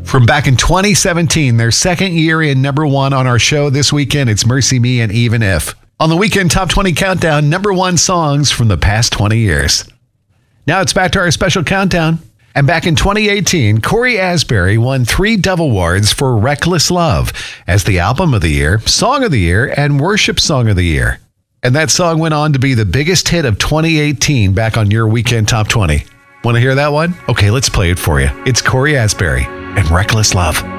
From back in 2017, their second year in number one on our show this weekend, it's Mercy Me and Even If. On the Weekend Top 20 Countdown, number one songs from the past 20 years. Now it's back to our special countdown. And back in 2018, Corey Asbury won 3 Dove Awards for Reckless Love as the Album of the Year, Song of the Year, and Worship Song of the Year. And that song went on to be the biggest hit of 2018 back on your Weekend Top 20. Want to hear that one? Okay, let's play it for you. It's Corey Asbury and Reckless Love.